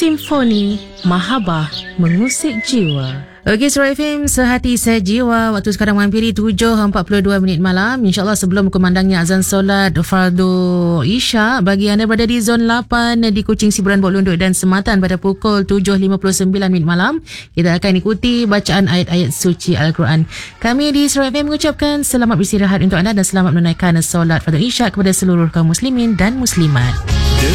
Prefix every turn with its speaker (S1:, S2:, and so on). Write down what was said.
S1: Simfoni Mahabah mengusik jiwa.
S2: Okey, Surah FM Sehati Sejiwa. Waktu sekarang menghampiri 7.42 malam. InsyaAllah sebelum kumandangnya azan solat Fardu Isya, bagi anda berada di zon 8 di Kuching, Siburan, Bok Lunduk dan Sematan pada pukul 7.59 malam, kita akan ikuti bacaan ayat-ayat suci Al-Quran. Kami di Surah FM mengucapkan selamat beristirahat untuk anda dan selamat menunaikan solat Fardu Isya kepada seluruh kaum muslimin dan muslimat.